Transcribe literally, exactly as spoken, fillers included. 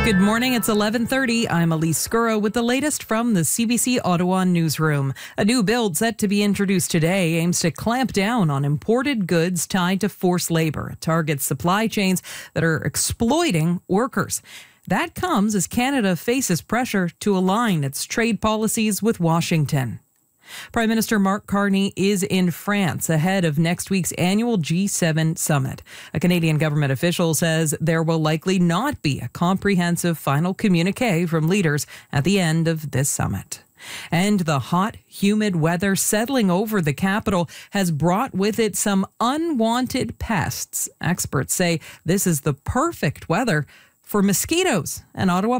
Good morning. It's eleven thirty. I'm Elise Scurro with the latest from the C B C Ottawa newsroom. A new bill set to be introduced today aims to clamp down on imported goods tied to forced labor. It targets supply chains that are exploiting workers. That comes as Canada faces pressure to align its trade policies with Washington. Prime Minister Mark Carney is in France ahead of next week's annual G seven summit. A Canadian government official says there will likely not be a comprehensive final communique from leaders at the end of this summit. And the hot, humid weather settling over the capital has brought with it some unwanted pests. Experts say this is the perfect weather for mosquitoes, and Ottawa